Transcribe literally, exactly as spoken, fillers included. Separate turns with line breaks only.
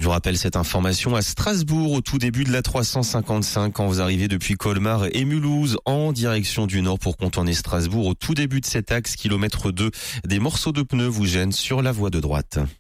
vous rappelle cette information à Strasbourg au tout début de la trois cent cinquante-cinq quand vous arrivez depuis Colmar et Mulhouse en direction du nord pour contourner Strasbourg au tout début de cet axe, kilomètre deux. Des morceaux de pneus vous gênent sur la voie de droite.